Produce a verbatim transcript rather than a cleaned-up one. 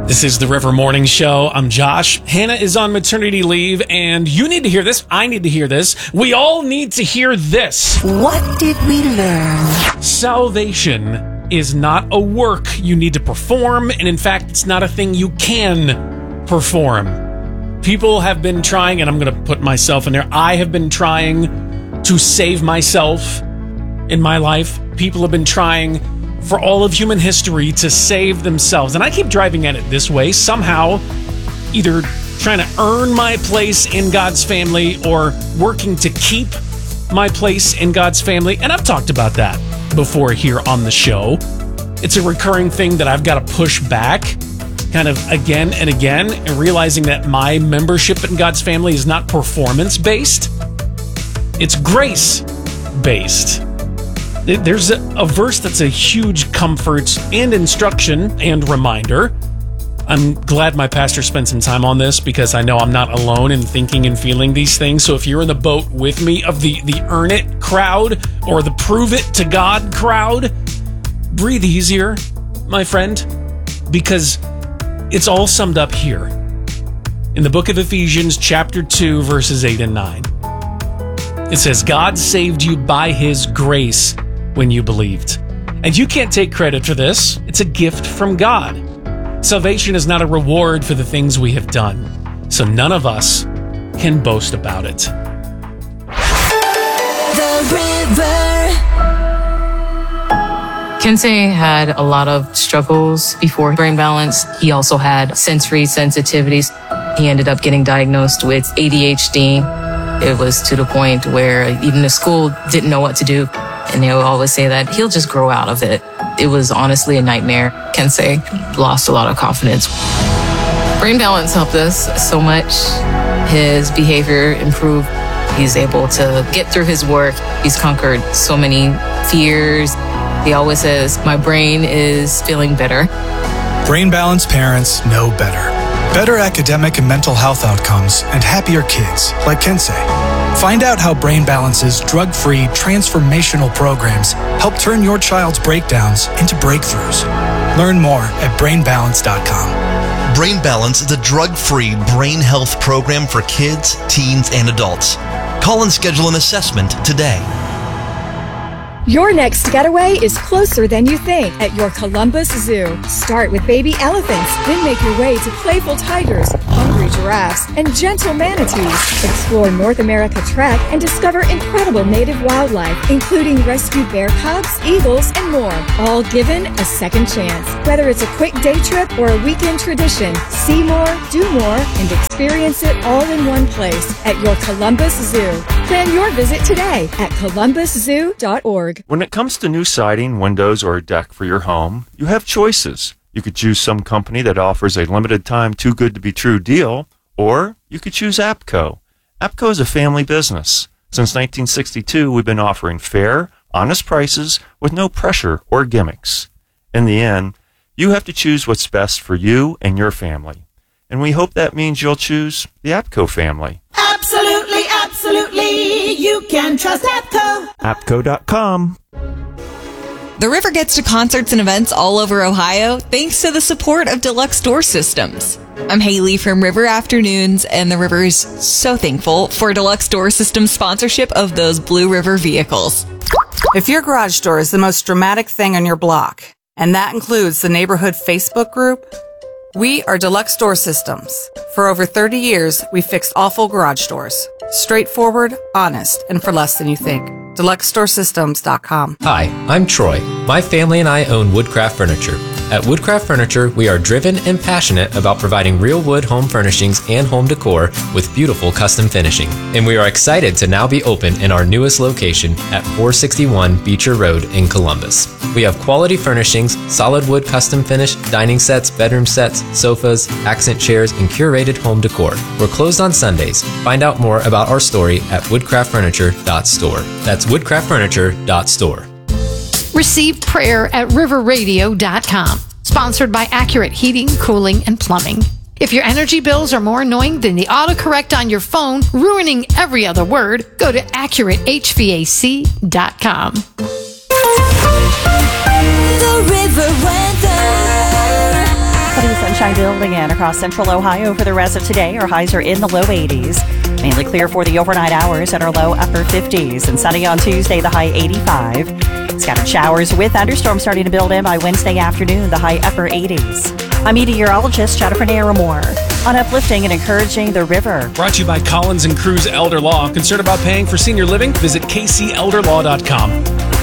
This is the River Morning Show. I'm Josh. Hannah is on maternity leave, and you need to hear this. I need to hear this. We all need to hear this. What did we learn? Salvation is not a work you need to perform, and in fact, it's not a thing you can perform. People have been trying, and I'm going to put myself in there, I have been trying to save myself in my life. People have been trying for all of human history to save themselves. And I keep driving at it this way, somehow either trying to earn my place in God's family or working to keep my place in God's family. And I've talked about that before here on the show. It's a recurring thing that I've got to push back kind of again and again, and realizing that my membership in God's family is not performance-based. It's grace-based. There's a, a verse that's a huge comfort and instruction and reminder. I'm glad my pastor spent some time on this because I know I'm not alone in thinking and feeling these things. So if you're in the boat with me of the, the earn it crowd or the prove it to God crowd, breathe easier, my friend, because it's all summed up here in the book of Ephesians, chapter two, verses eight and nine. It says, God saved you by his grace when you believed. And you can't take credit for this. It's a gift from God. Salvation is not a reward for the things we have done. So none of us can boast about it. The River. Kensei had a lot of struggles before brain balance. He also had sensory sensitivities. He ended up getting diagnosed with A D H D. It was to the point where even the school didn't know what to do. And they would always say that he'll just grow out of it. It was honestly a nightmare. Kensei lost a lot of confidence. Brain balance helped us so much. His behavior improved. He's able to get through his work. He's conquered so many fears. He always says, my brain is feeling better. Brain balance parents know better. Better academic and mental health outcomes and happier kids like Kensei. Find out how Brain Balance's drug-free transformational programs help turn your child's breakdowns into breakthroughs. Learn more at brain balance dot com. Brain Balance is a drug-free brain health program for kids, teens, and adults. Call and schedule an assessment today. Your next getaway is closer than you think at your Columbus Zoo. Start with baby elephants, then make your way to playful tigers, hungry giraffes, and gentle manatees. Explore North America Trek and discover incredible native wildlife, including rescued bear cubs, eagles, and more, all given a second chance. Whether it's a quick day trip or a weekend tradition, see more, do more, and experience it all in one place at your Columbus Zoo. Plan your visit today at columbus zoo dot org. When it comes to new siding, windows, or a deck for your home, you have choices. You could choose some company that offers a limited time too good to be true deal, or you could choose APCO. APCO is a family business. Since nineteen sixty-two, we've been offering fair, honest prices with no pressure or gimmicks. In the end, you have to choose what's best for you and your family. And we hope that means you'll choose the APCO family. Absolutely, absolutely. You can trust APCO. APCO dot com. The River gets to concerts and events all over Ohio thanks to the support of Deluxe Door Systems. I'm Haley from River Afternoons, and the River is so thankful for Deluxe Door Systems' sponsorship of those Blue River vehicles. If your garage door is the most dramatic thing on your block, and that includes the neighborhood Facebook group, we are Deluxe Door Systems. For over thirty years, we've fixed awful garage doors. Straightforward, honest, and for less than you think. deluxe door systems dot com. Hi, I'm Troy. My family and I own Woodcraft Furniture. At Woodcraft Furniture, we are driven and passionate about providing real wood home furnishings and home decor with beautiful custom finishing. And we are excited to now be open in our newest location at four sixty-one Beecher Road in Columbus. We have quality furnishings, solid wood custom finish, dining sets, bedroom sets, sofas, accent chairs, and curated home decor. We're closed on Sundays. Find out more about our story at woodcraft furniture dot store. That's woodcraft furniture dot store. Receive prayer at river radio dot com. Sponsored by Accurate Heating, Cooling, and Plumbing. If your energy bills are more annoying than the autocorrect on your phone, ruining every other word, go to accurate h v a c dot com. The River Weather. sunshine building in across central Ohio for the rest of today. Our highs are in the low eighties. Mainly clear for the overnight hours at our low upper fifties. And sunny on Tuesday, the high eighty-five. Scattered showers with thunderstorms starting to build in by Wednesday afternoon, the high upper eighties. I'm meteorologist Jennifer Naramore on uplifting and encouraging the river. Brought to you by Collins and Cruz Elder Law. Concerned about paying for senior living? Visit k c elder law dot com.